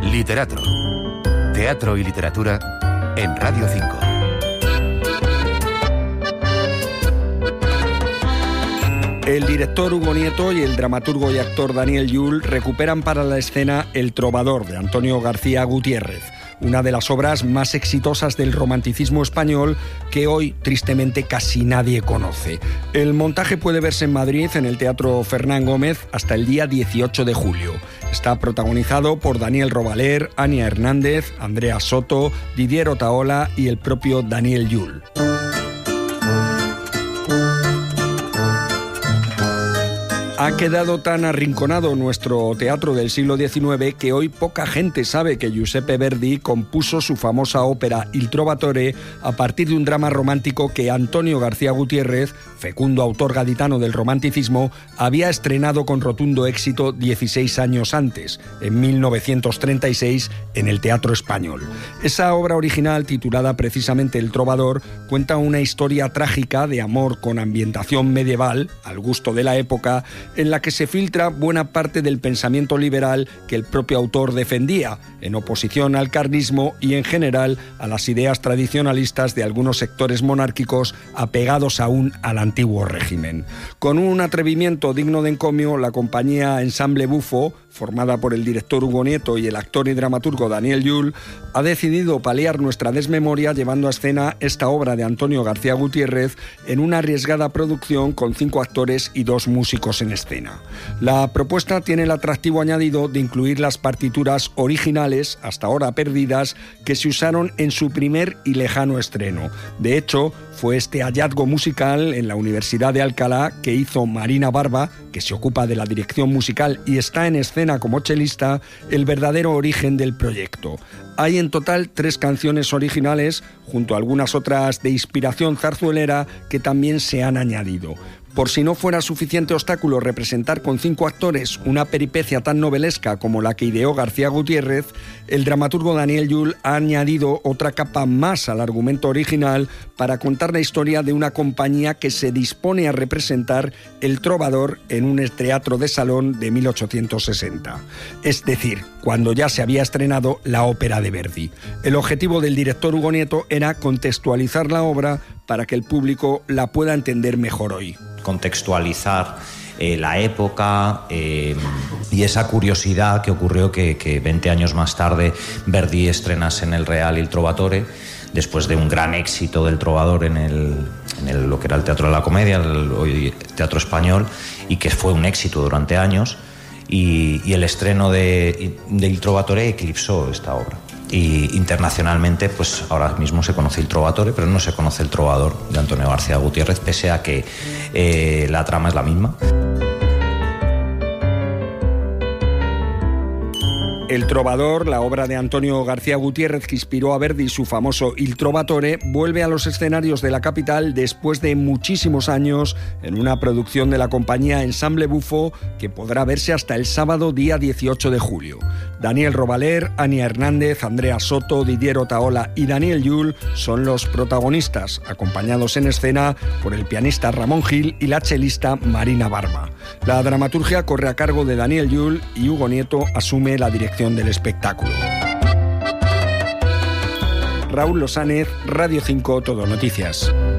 Literatro. Teatro y literatura en Radio 5. El director Hugo Nieto y el dramaturgo y actor Daniel Llull recuperan para la escena El trovador, de Antonio García Gutiérrez, una de las obras más exitosas del romanticismo español que hoy, tristemente, casi nadie conoce. El montaje puede verse en Madrid, en el Teatro Fernán Gómez, hasta el día 18 de julio. Está protagonizado por Daniel Robaler, Ania Hernández, Andrea Soto, Didier Otaola y el propio Daniel Llull. Ha quedado tan arrinconado nuestro teatro del siglo XIX que hoy poca gente sabe que Giuseppe Verdi compuso su famosa ópera Il Trovatore a partir de un drama romántico que Antonio García Gutiérrez, fecundo autor gaditano del romanticismo, había estrenado con rotundo éxito 16 años antes, en 1936, en el Teatro Español. Esa obra original, titulada precisamente El Trovador, cuenta una historia trágica de amor con ambientación medieval, al gusto de la época, en la que se filtra buena parte del pensamiento liberal que el propio autor defendía, en oposición al carlismo y en general a las ideas tradicionalistas de algunos sectores monárquicos apegados aún al antiguo régimen. Con un atrevimiento digno de encomio, la compañía Ensamble Bufo, formada por el director Hugo Nieto y el actor y dramaturgo Daniel Llull, ha decidido paliar nuestra desmemoria llevando a escena esta obra de Antonio García Gutiérrez en una arriesgada producción con 5 actores y 2 músicos en escena. La propuesta tiene el atractivo añadido de incluir las partituras originales, hasta ahora perdidas, que se usaron en su primer y lejano estreno. De hecho, fue este hallazgo musical en la Universidad de Alcalá que hizo Marina Barba, que se ocupa de la dirección musical y está en escena como chelista, el verdadero origen del proyecto. Hay en total 3 canciones originales, junto a algunas otras de inspiración zarzuelera que también se han añadido. Por si no fuera suficiente obstáculo representar con 5 actores una peripecia tan novelesca como la que ideó García Gutiérrez, el dramaturgo Daniel Llull ha añadido otra capa más al argumento original para contar la historia de una compañía que se dispone a representar El Trovador en un teatro de salón de 1860. Es decir, cuando ya se había estrenado la ópera de Verdi. El objetivo del director Hugo Nieto era contextualizar la obra para que el público la pueda entender mejor hoy. Contextualizar la época y esa curiosidad que ocurrió que 20 años más tarde Verdi estrenase en el Real Il Trovatore, después de un gran éxito del Trovador en lo que era el Teatro de la Comedia, hoy Teatro Español, y que fue un éxito durante años, y el estreno de Il Trovatore eclipsó esta obra. Y internacionalmente, pues ahora mismo se conoce Il Trovatore, pero no se conoce El Trovador de Antonio García Gutiérrez, pese a que la trama es la misma. El Trovador, la obra de Antonio García Gutiérrez que inspiró a Verdi su famoso Il Trovatore, vuelve a los escenarios de la capital después de muchísimos años en una producción de la compañía Ensamble Bufo que podrá verse hasta el sábado día 18 de julio. Daniel Robaler, Ania Hernández, Andrea Soto, Didier Otaola y Daniel Llull son los protagonistas, acompañados en escena por el pianista Ramón Gil y la chelista Marina Barba. La dramaturgia corre a cargo de Daniel Llull y Hugo Nieto asume la dirección del espectáculo. Raúl Losánez, Radio 5, Todo Noticias.